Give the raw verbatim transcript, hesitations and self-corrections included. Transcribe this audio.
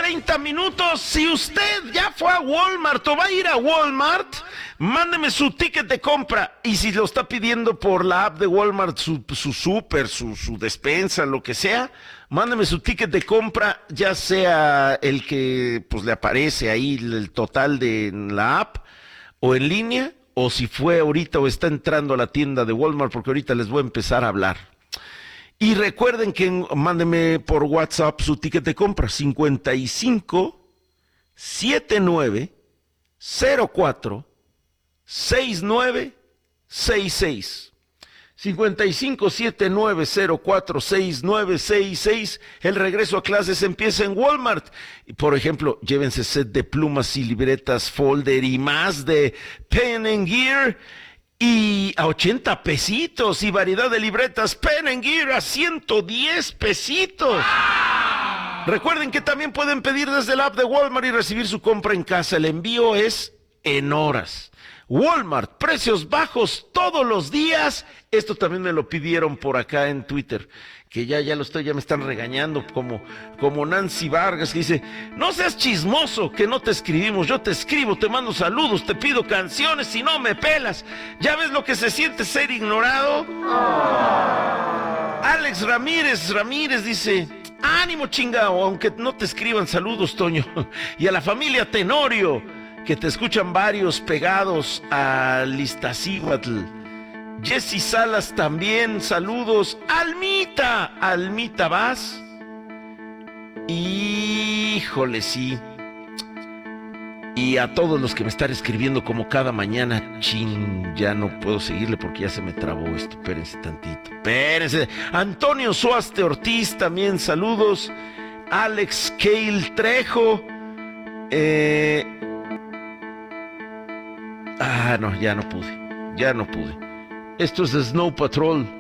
treinta minutos. Si usted ya fue a Walmart o va a ir a Walmart, mándeme su ticket de compra. Y si lo está pidiendo por la app de Walmart, su, su súper, su, su despensa, lo que sea, mándeme su ticket de compra, ya sea el que pues le aparece ahí el total de la app o en línea, o si fue ahorita o está entrando a la tienda de Walmart, porque ahorita les voy a empezar a hablar. Y recuerden que mándenme por WhatsApp su ticket de compra, cincuenta y cinco, setenta y nueve, cero cuatro, sesenta y nueve sesenta y seis. cincuenta y cinco, setenta y nueve, cero cuatro, sesenta y nueve sesenta y seis. El regreso a clases empieza en Walmart. Por ejemplo, llévense set de plumas y libretas, folder y más de Pen and Gear. Y a ochenta pesitos, y variedad de libretas Pen and Gear a ciento diez pesitos. Recuerden que también pueden pedir desde la app de Walmart y recibir su compra en casa. El envío es en horas. Walmart, precios bajos todos los días. Esto también me lo pidieron por acá en Twitter, que ya, ya lo estoy, ya me están regañando, como, como Nancy Vargas, que dice, no seas chismoso, que no te escribimos, yo te escribo, te mando saludos, te pido canciones y no me pelas. ¿Ya ves lo que se siente ser ignorado? Alex Ramírez, Ramírez dice, ánimo chingao, aunque no te escriban saludos, Toño. Y a la familia Tenorio, que te escuchan varios pegados a Iztaccíhuatl. Jessy Salas también, saludos. Almita, Almita Vaz. Híjole, sí. Y a todos los que me están escribiendo como cada mañana, chin, ya no puedo seguirle porque ya se me trabó esto. Espérense tantito, espérense. Antonio Suaste Ortiz también, saludos. Alex Cale Trejo. Eh... Ah, no, ya no pude, ya no pude. Esto es de Snow Patrol.